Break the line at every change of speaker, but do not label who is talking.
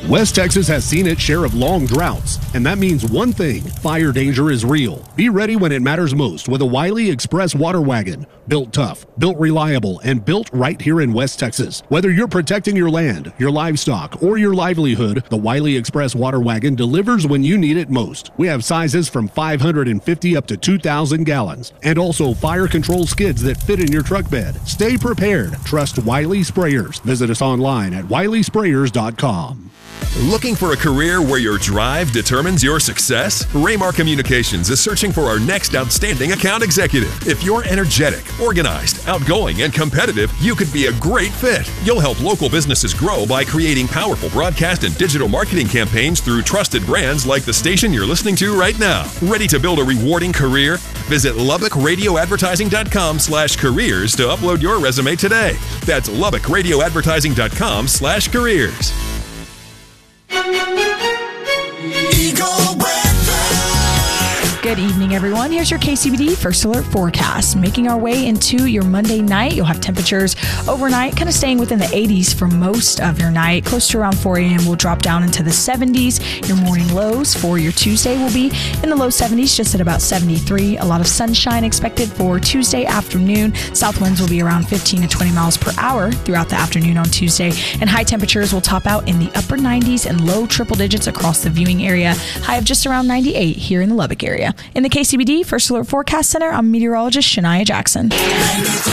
West Texas has seen its share of long droughts, and that means one thing: fire danger is real. Be ready when it matters most with a Wiley Express water wagon. Built tough, built reliable, and built right here in West Texas. Whether you're protecting your land, your livestock, or your livelihood, the Wiley Express water wagon delivers when you need it most. We have sizes from 550 up to 2,000 gallons, and also fire control skids that fit in your truck bed. Stay prepared. Trust Wiley Sprayers. Visit us online at wileysprayers.com.
Looking for a career where your drive determines your success? Raymar Communications is searching for our next outstanding account executive. If you're energetic, organized, outgoing, and competitive, you could be a great fit. You'll help local businesses grow by creating powerful broadcast and digital marketing campaigns through trusted brands like the station you're listening to right now. Ready to build a rewarding career? Visit LubbockRadioAdvertising.com/careers to upload your resume today. That's LubbockRadioAdvertising.com/careers.
Good evening, everyone. Here's your KCBD First Alert forecast. Making our way into your Monday night, you'll have temperatures overnight kind of staying within the 80s for most of your night. Close to around 4 a.m. will drop down into the 70s. Your morning lows for your Tuesday will be in the low 70s, just at about 73. A lot of sunshine expected for Tuesday afternoon. South winds will be around 15 to 20 miles per hour throughout the afternoon on Tuesday. And high temperatures will top out in the upper 90s and low triple digits across the viewing area. High of just around 98 here in the Lubbock area. In the KCBD First Alert Forecast Center, I'm meteorologist Shania Jackson.